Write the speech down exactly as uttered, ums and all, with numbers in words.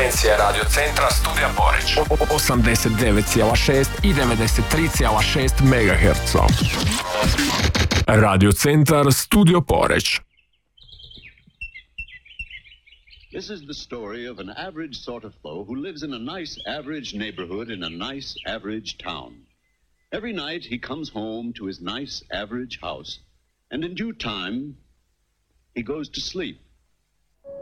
frekvencija Radio Centra Studija Poreć. osamdeset devet zarez šest i devedeset tri zarez šest megaherca. Radio Centar Studio Poreć. This is the story of an average sort of foe who lives in a nice average neighborhood in a nice average town. Every night he comes home to his nice average house, and in due time he goes to sleep.